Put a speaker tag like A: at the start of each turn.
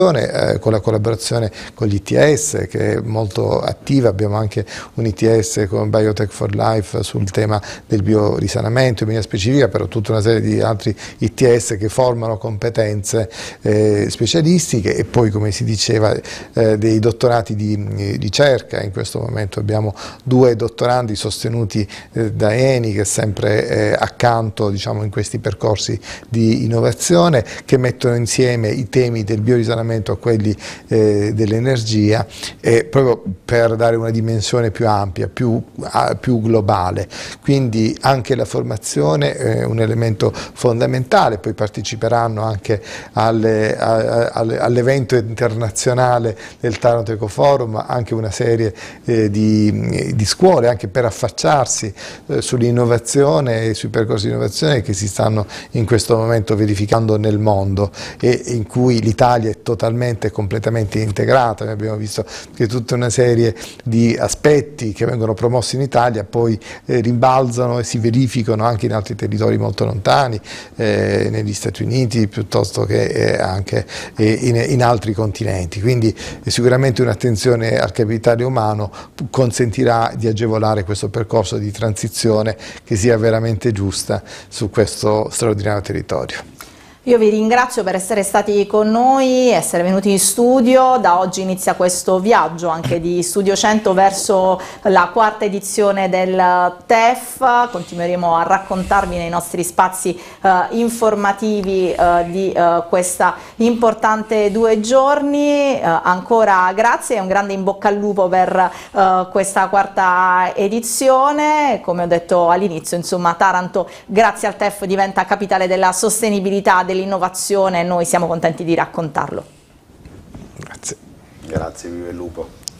A: con la collaborazione con l'ITS che è molto attiva, abbiamo anche un ITS con Biotech for Life sul tema del biorisanamento in maniera specifica, però tutta una serie di altri ITS che formano competenze specialistiche e poi, come si diceva, dei dottorati di ricerca. In questo momento abbiamo 2 dottorandi sostenuti da ENI che è sempre accanto, diciamo, in questi percorsi di innovazione, che mettono insieme i temi del biorisanamento a quelli dell'energia, proprio per dare una dimensione più ampia, più globale. Quindi anche la formazione è un elemento fondamentale. Poi parteciperanno anche all'evento internazionale del Taranto Eco Forum anche una serie di scuole, anche per affacciarsi sull'innovazione e sui percorsi di innovazione che si stanno in questo momento verificando nel mondo e in cui l'Italia è totalmente e completamente integrata. Noi abbiamo visto che tutta una serie di aspetti che vengono promossi in Italia poi rimbalzano e si verificano anche in altri territori molto lontani, negli Stati Uniti piuttosto che anche in altri continenti. Quindi sicuramente un'attenzione al capitale umano consentirà di agevolare questo percorso di transizione che sia veramente giusta su questo straordinario territorio.
B: Io vi ringrazio per essere stati con noi, essere venuti in studio. Da oggi inizia questo viaggio anche di Studio 100 verso la 4ª edizione del TEF. Continueremo a raccontarvi nei nostri spazi informativi di questa importante 2 giorni. Ancora grazie e un grande in bocca al lupo per questa 4ª edizione. Come ho detto all'inizio, insomma, Taranto grazie al TEF diventa capitale della sostenibilità, dell'innovazione, e noi siamo contenti di raccontarlo.
A: Grazie.
C: Grazie, viva il lupo.